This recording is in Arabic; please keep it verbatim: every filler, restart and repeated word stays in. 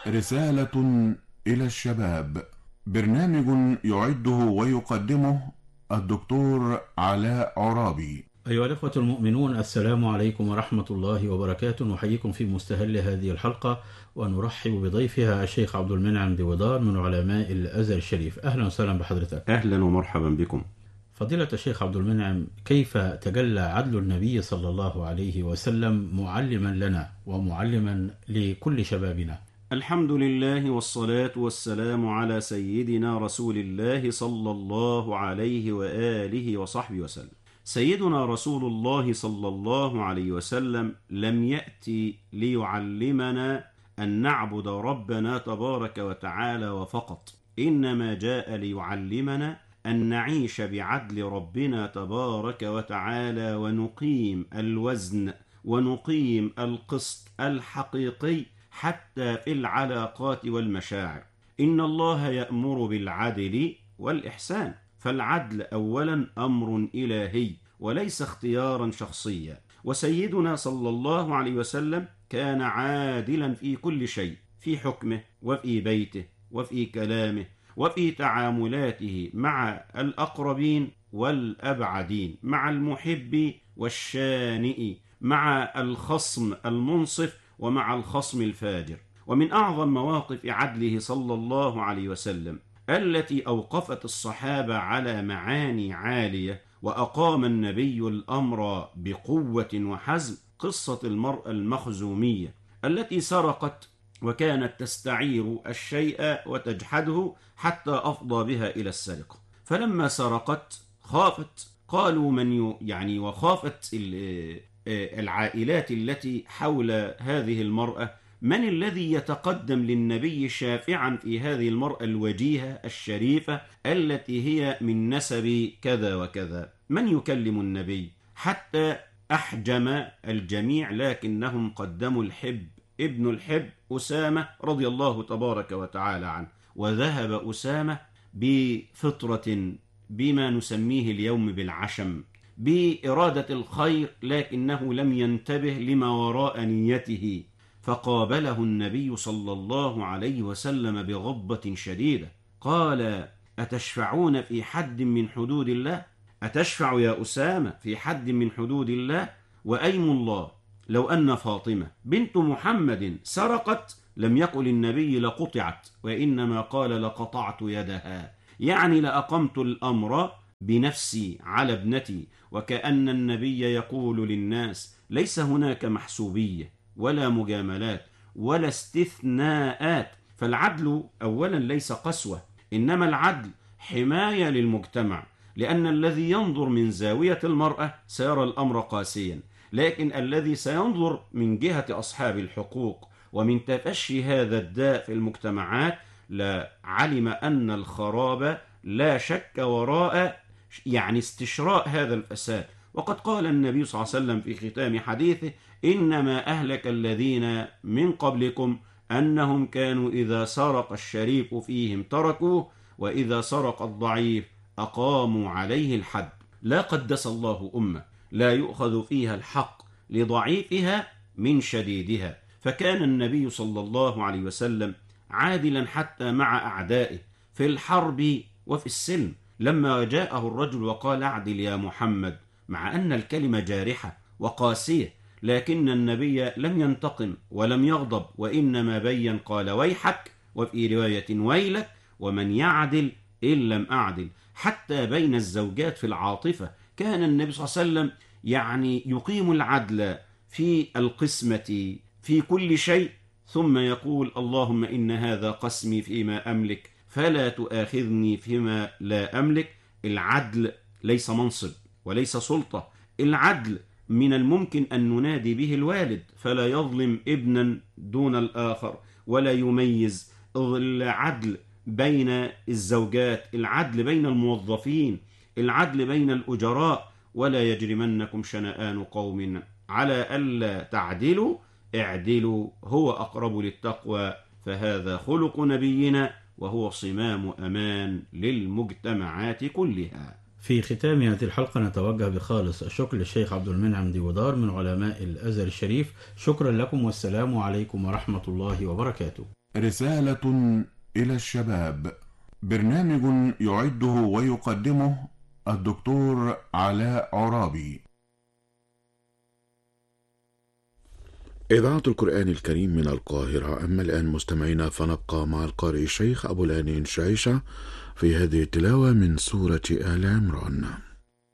رسالة إلى الشباب. برنامج يعده ويقدمه الدكتور علاء عرابي. أيها الأخوة المؤمنون، السلام عليكم ورحمة الله وبركاته. نحييكم في مستهل هذه الحلقة ونرحب بضيفها الشيخ عبد المنعم ديودار من علماء الأزهر الشريف. أهلا وسهلا بحضرتك. أهلا ومرحبا بكم. فضيلة الشيخ عبد المنعم، كيف تجلى عدل النبي صلى الله عليه وسلم معلما لنا ومعلما لكل شبابنا؟ الحمد لله والصلاة والسلام على سيدنا رسول الله صلى الله عليه وآله وصحبه وسلم. سيدنا رسول الله صلى الله عليه وسلم لم يأتي ليعلمنا أن نعبد ربنا تبارك وتعالى وفقط، إنما جاء ليعلمنا أن نعيش بعدل ربنا تبارك وتعالى ونقيم الوزن ونقيم القسط الحقيقي حتى في العلاقات والمشاعر. إن الله يأمر بالعدل والإحسان، فالعدل أولا أمر إلهي وليس اختيارا شخصيا، وسيدنا صلى الله عليه وسلم كان عادلا في كل شيء، في حكمه وفي بيته وفي كلامه وفي تعاملاته مع الأقربين والأبعدين، مع المحب والشانئ، مع الخصم المنصف ومع الخصم الفاجر. ومن أعظم مواقف عدله صلى الله عليه وسلم التي أوقفت الصحابة على معاني عالية وأقام النبي الأمر بقوة وحزم قصة المرأة المخزومية التي سرقت وكانت تستعير الشيء وتجحده حتى أفضى بها إلى السرقة. فلما سرقت خافت، قالوا من يعني وخافت العائلات التي حول هذه المرأة، من الذي يتقدم للنبي شافعا في هذه المرأة الوجيهة الشريفة التي هي من نسب كذا وكذا؟ من يكلم النبي؟ حتى أحجم الجميع، لكنهم قدموا الحب ابن الحب أسامة رضي الله تبارك وتعالى عنه، وذهب أسامة بفطرة بما نسميه اليوم بالعشم، بإرادة الخير، لكنه لم ينتبه لما وراء نيته، فقابله النبي صلى الله عليه وسلم بغضبة شديدة. قال: أتشفعون في حد من حدود الله؟ أتشفع يا أسامة في حد من حدود الله؟ وأيم الله لو أن فاطمة بنت محمد سرقت لم يقل النبي لقطعت، وإنما قال لقطعت يدها، يعني لأقمت الأمر بنفسي على ابنتي. وكأن النبي يقول للناس: ليس هناك محسوبية ولا مجاملات ولا استثناءات، فالعدل أولا ليس قسوة، إنما العدل حماية للمجتمع، لأن الذي ينظر من زاوية المرأة سيرى الأمر قاسيا، لكن الذي سينظر من جهة أصحاب الحقوق ومن تفشي هذا الداء في المجتمعات لا علم أن الخراب لا شك وراء يعني استشراء هذا الفساد. وقد قال النبي صلى الله عليه وسلم في ختام حديثه: إنما أهلك الذين من قبلكم أنهم كانوا إذا سرق الشريف فيهم تركوه، وإذا سرق الضعيف أقاموا عليه الحد. لا قدس الله أمة لا يؤخذ فيها الحق لضعيفها من شديدها. فكان النبي صلى الله عليه وسلم عادلا حتى مع أعدائه في الحرب وفي السلم. لما جاءه الرجل وقال: أعدل يا محمد، مع أن الكلمة جارحة وقاسية، لكن النبي لم ينتقم ولم يغضب، وإنما بين قال: ويحك، وفي رواية ويلك، ومن يعدل إن لم أعدل. حتى بين الزوجات في العاطفة كان النبي صلى الله عليه وسلم يعني يقيم العدل في القسمة في كل شيء، ثم يقول: اللهم إن هذا قسمي فيما أملك فلا تؤاخذني فيما لا أملك. العدل ليس منصب وليس سلطة، العدل من الممكن أن ننادي به الوالد فلا يظلم ابنا دون الآخر ولا يميز. العدل بين الزوجات، العدل بين الموظفين، العدل بين الأجراء. ولا يجرمنكم شنآن قوم على ألا تعدلوا اعدلوا هو أقرب للتقوى، فهذا خلق نبينا وهو صمام أمان للمجتمعات كلها. في ختام هذه الحلقة نتوجه بخالص الشكر للشيخ عبد المنعم ديودار من علماء الأزهر الشريف. شكرا لكم والسلام عليكم ورحمة الله وبركاته. رسالة إلى الشباب، برنامج يعده ويقدمه الدكتور علاء عرابي. إذاعة القرآن الكريم من القاهرة. أما الآن مستمعينا فنبقى مع القارئ الشيخ أبو العنين شايشة في هذه التلاوة من سورة آل عمران.